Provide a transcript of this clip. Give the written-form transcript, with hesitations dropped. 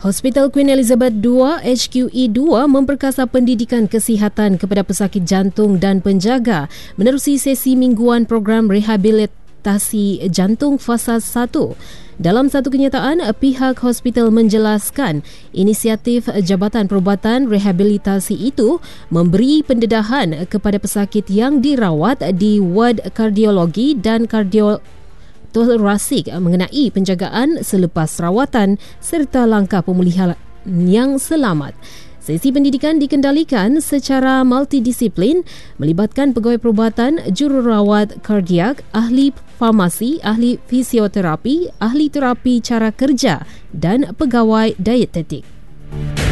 Hospital Queen Elizabeth II HQE2 memperkasa pendidikan kesihatan kepada pesakit jantung dan penjaga menerusi sesi mingguan program rehabilitasi jantung fasa 1. Dalam satu kenyataan, pihak hospital menjelaskan inisiatif Jabatan Perubatan Rehabilitasi itu memberi pendedahan kepada pesakit yang dirawat di ward kardiologi dan kardiothoracic mengenai penjagaan selepas rawatan serta langkah pemulihan yang selamat. Sesi pendidikan dikendalikan secara multidisiplin melibatkan pegawai perubatan, jururawat kardiak, ahli farmasi, ahli fisioterapi, ahli terapi cara kerja dan pegawai dietetik.